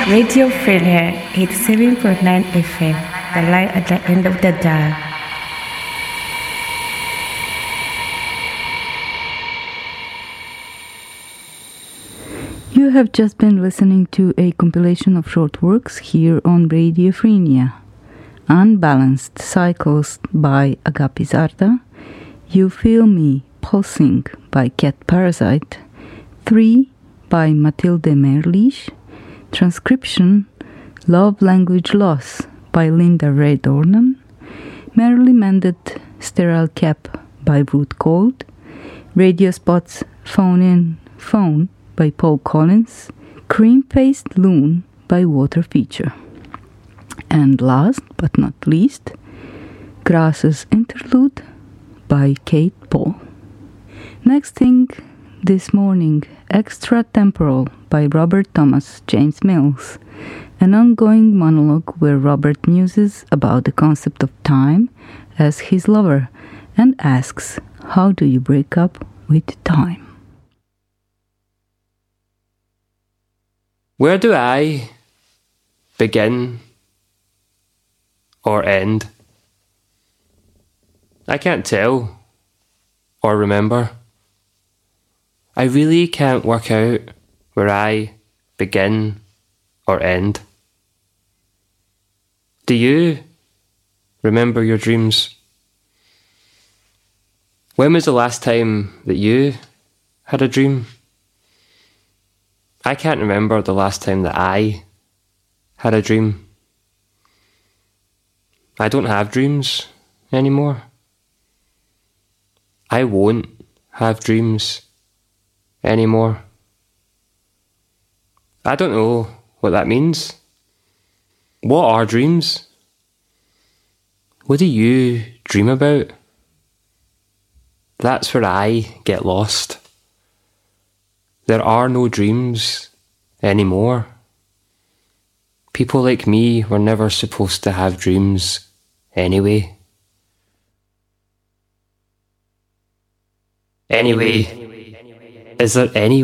Radio Freya 87.9 FM, the light at the end of the dial. You have just been listening to a compilation of short works here on Radio Frenia. Unbalanced Cycles by Agapi Zarda, You Feel Me Pulsing by Cat Parasite, 3 by Mathilde Merlich, Transcription Love Language Loss by Linda Ray Dornan, Merrily Mended Sterile Cap by Ruth Gold, Radio Spots Phone in Phone by Paul Collins, Cream-Faced Loon by Water Feature. And last but not least, Grasses Interlude by Kate Paul. Next thing this morning, Extra Temporal by Robert Thomas James Mills, an ongoing monologue where Robert muses about the concept of time as his lover and asks, how do you break up with time? Where do I begin or end? I can't tell or remember. I really can't work out where I begin or end. Do you remember your dreams? When was the last time that you had a dream? I can't remember the last time that I had a dream. I don't have dreams anymore. I won't have dreams anymore. I don't know what that means. What are dreams? What do you dream about? That's where I get lost. There are no dreams anymore. People like me were never supposed to have dreams anyway. Anyway, is there any